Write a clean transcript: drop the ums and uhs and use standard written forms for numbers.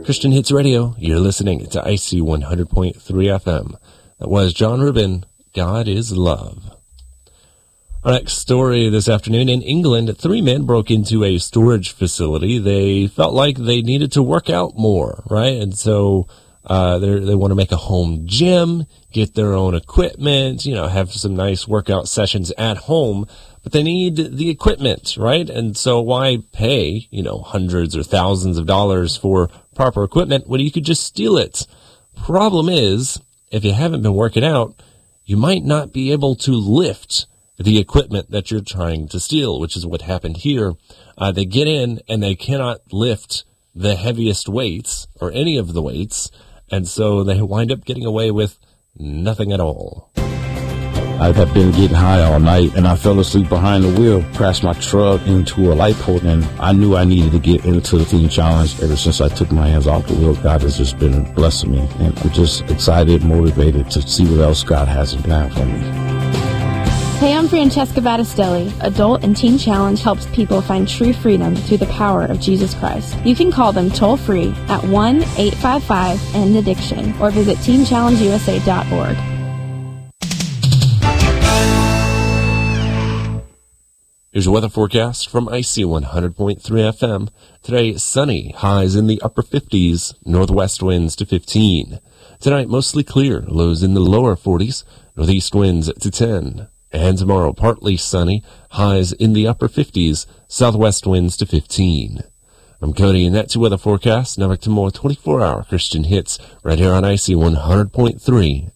Christian Hits Radio. You're listening to IC 100.3 FM. That was John Rubin, God is Love. Our next story this afternoon. In England, 3 men broke into a storage facility. They felt like they needed to work out more, right? And so they want to make a home gym, get their own equipment, have some nice workout sessions at home. But they need the equipment, right? And so why pay, hundreds or thousands of dollars for proper equipment when you could just steal it? Problem is, if you haven't been working out, you might not be able to lift the equipment that you're trying to steal, which is what happened here. They get in and they cannot lift the heaviest weights or any of the weights. And so they wind up getting away with nothing at all. I had been getting high all night, and I fell asleep behind the wheel, crashed my truck into a light pole, and I knew I needed to get into the Teen Challenge. Ever since I took my hands off the wheel, God has just been blessing me, and I'm just excited, motivated to see what else God has in plan for me. Hey, I'm Francesca Battistelli. Adult and Teen Challenge helps people find true freedom through the power of Jesus Christ. You can call them toll-free at 1-855-END-ADDICTION or visit teenchallengeusa.org. Here's your weather forecast from IC 100.3 FM. Today, sunny, highs in the upper 50s, northwest winds to 15. Tonight, mostly clear, lows in the lower 40s, northeast winds to 10. And tomorrow, partly sunny, highs in the upper 50s, southwest winds to 15. I'm Cody, and that's your weather forecast. Now back to more 24-hour Christian hits right here on IC 100.3